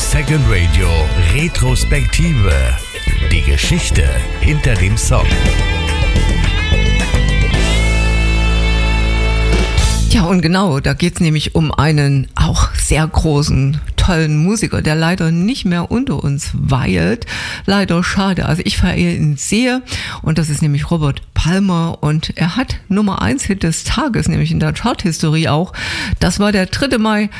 Second Radio Retrospektive. Die Geschichte hinter dem Song. Ja, und genau, da geht's nämlich um einen auch sehr großen, tollen Musiker, der leider nicht mehr unter uns weilt. Leider schade. Also ich verehre ihn sehr und das ist nämlich Robert Palmer und er hat Nummer 1 Hit des Tages, nämlich in der Charthistorie auch. Das war der 3. Mai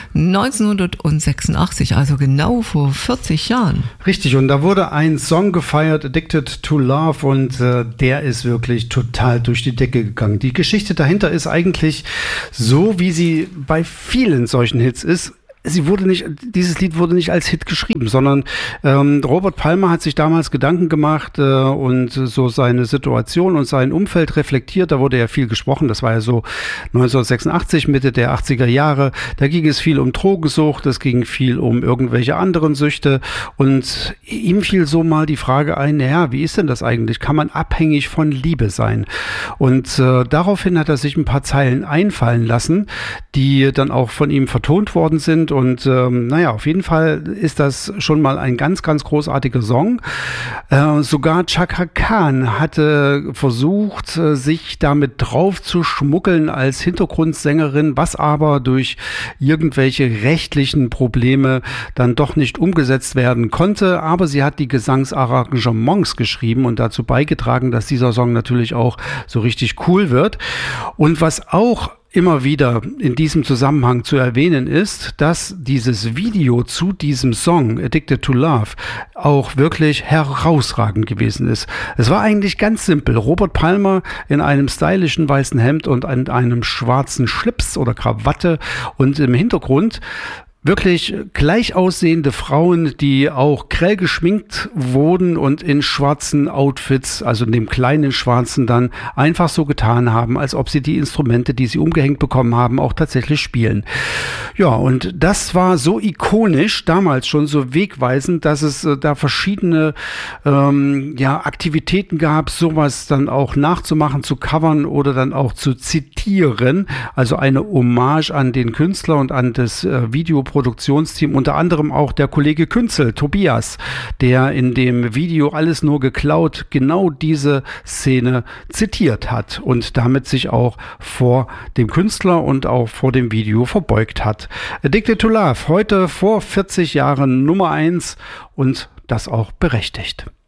1986, also genau vor 40 Jahren. Richtig, und da wurde ein Song gefeiert, Addicted to Love, und der ist wirklich total durch die Decke gegangen. Die Geschichte dahinter ist eigentlich so, wie sie bei vielen solchen Hits ist. Dieses Lied wurde nicht als Hit geschrieben, sondern Robert Palmer hat sich damals Gedanken gemacht und so seine Situation und sein Umfeld reflektiert. Da wurde ja viel gesprochen. Das war ja so 1986, Mitte der 80er Jahre. Da ging es viel um Drogensucht, es ging viel um irgendwelche anderen Süchte. Und ihm fiel so mal die Frage ein, naja, wie ist denn das eigentlich? Kann man abhängig von Liebe sein? Und daraufhin hat er sich ein paar Zeilen einfallen lassen, die dann auch von ihm vertont worden sind. Und auf jeden Fall ist das schon mal ein ganz, ganz großartiger Song. Sogar Chaka Khan hatte versucht, sich damit drauf zu schmuggeln als Hintergrundsängerin, was aber durch irgendwelche rechtlichen Probleme dann doch nicht umgesetzt werden konnte. Aber sie hat die Gesangsarrangements geschrieben und dazu beigetragen, dass dieser Song natürlich auch so richtig cool wird. Und was auch immer wieder in diesem Zusammenhang zu erwähnen ist, dass dieses Video zu diesem Song Addicted to Love auch wirklich herausragend gewesen ist. Es war eigentlich ganz simpel. Robert Palmer in einem stylischen weißen Hemd und an einem schwarzen Schlips oder Krawatte und im Hintergrund wirklich gleich aussehende Frauen, die auch grell geschminkt wurden und in schwarzen Outfits, also in dem kleinen schwarzen, dann einfach so getan haben, als ob sie die Instrumente, die sie umgehängt bekommen haben, auch tatsächlich spielen. Ja, und das war so ikonisch, damals schon so wegweisend, dass es da verschiedene Aktivitäten gab, sowas dann auch nachzumachen, zu covern oder dann auch zu zitieren. Also eine Hommage an den Künstler und an das Videoproduktionsteam, unter anderem auch der Kollege Künzel, Tobias, der in dem Video Alles nur geklaut genau diese Szene zitiert hat und damit sich auch vor dem Künstler und auch vor dem Video verbeugt hat. Addicted to Love, heute vor 40 Jahren Nummer 1 und das auch berechtigt.